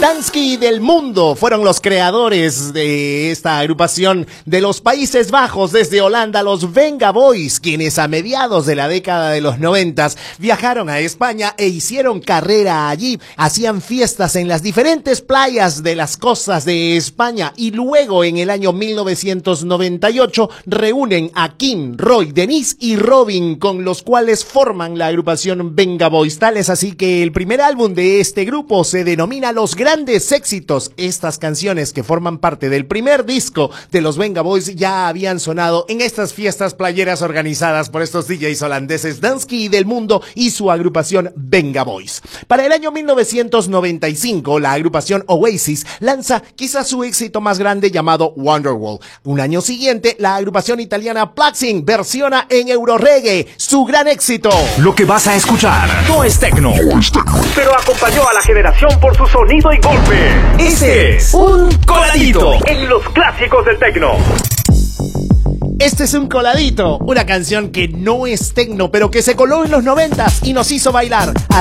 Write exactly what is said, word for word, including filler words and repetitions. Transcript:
Dansky del Mundo fueron los creadores de esta agrupación de los Países Bajos, desde Holanda, los Venga Boys, quienes a mediados de la década de los noventas viajaron a España e hicieron carrera allí. Hacían fiestas en las diferentes playas de las costas de España y luego en el año mil novecientos noventa y ocho reúnen a Kim, Roy, Denise y Robin, con los cuales forman la agrupación Venga Boys. Tal es así que el primer álbum de este grupo se denomina Los Grandes Éxitos. Estas canciones que forman parte del primer disco de los Venga Boys ya habían sonado en estas fiestas playeras organizadas por estos D Js holandeses Dansky del Mundo y su agrupación Venga Boys. Para el año mil novecientos noventa y cinco, la agrupación Oasis lanza quizás su éxito más grande llamado Wonderwall. Un año siguiente, la agrupación italiana Plaxing versiona en Euroreggae su gran éxito. Lo que vas a escuchar no es techno, pero acompañó a la generación por su sonido y golpe. Este es un coladito en los clásicos del techno. Este es un coladito, una canción que no es techno, pero que se coló en los noventas y nos hizo bailar.